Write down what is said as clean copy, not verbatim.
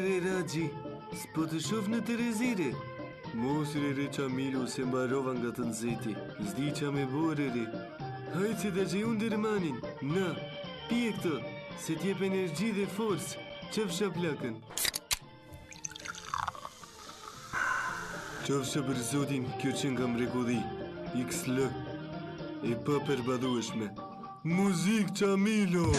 Re Raji, s'po të shof në Terezire. Mos re Qamilo se mbarova nga të nxehti. S'di qa me bore re. Hajtë se ta që unë dërmanin. Na, pije këtë, se t'jep energji dhe forcë. Qëfsha plakën. Qofsha për zotin, kjo që nga mrekulli. XL. E pa përbadhueshme. Muzik Qamilo!